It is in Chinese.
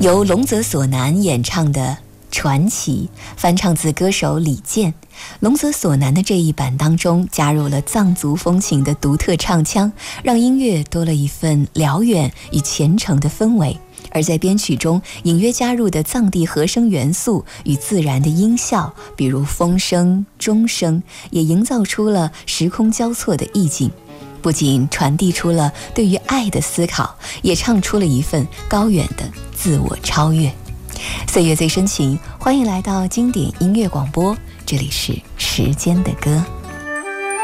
由龙泽索南演唱的传奇，翻唱自歌手李健。龙泽索南的这一版当中加入了藏族风情的独特唱腔，让音乐多了一份辽远与虔诚的氛围。而在编曲中隐约加入的藏地和声元素与自然的音效，比如风声、钟声，也营造出了时空交错的意境。不仅传递出了对于爱的思考，也唱出了一份高远的自我超越。岁月最深情，欢迎来到经典音乐广播，这里是时间的歌。